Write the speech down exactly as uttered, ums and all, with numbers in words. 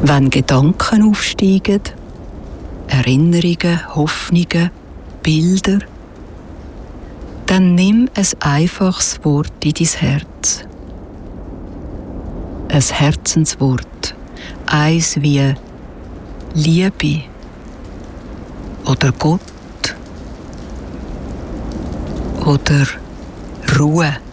Wenn Gedanken aufsteigen, Erinnerungen, Hoffnungen, Bilder, dann nimm ein einfaches Wort in dein Herz. Ein Herzenswort, eins wie Liebe oder Gott oder Ruhe.